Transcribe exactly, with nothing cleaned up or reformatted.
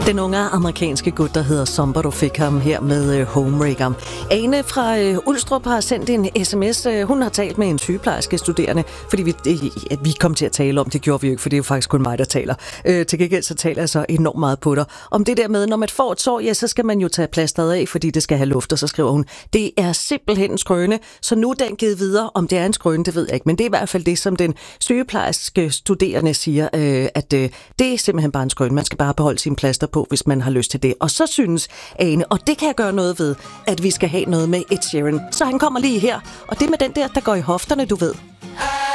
Den unge amerikanske gut, der hedder Somebody fik ham her med uh, Homewrecker. Ane fra uh, Ulstrup har sendt en sms. Uh, hun har talt med en sygeplejerske studerende, fordi vi, uh, vi kom til at tale om, det gjorde vi jo ikke, for det er jo faktisk kun mig, der taler. Uh, til gengæld så taler jeg så enormt meget på dig. Om det der med, når man får et sår, ja, så skal man jo tage plasteret af, fordi det skal have luft, og så skriver hun, det er simpelthen en skrøne, så nu er den givet videre. Om det er en skrøne, det ved jeg ikke, men det er i hvert fald det, som den sygeplejerske studerende siger, uh, at uh, det er simpelthen bare en skrøne. Man skal bare beholde sine plaster på, hvis man har lyst til det. Og så synes Ane, og det kan jeg gøre noget ved, at vi skal have noget med Ed Sheeran. Så han kommer lige her, og det med den der, der går i hofterne, du ved.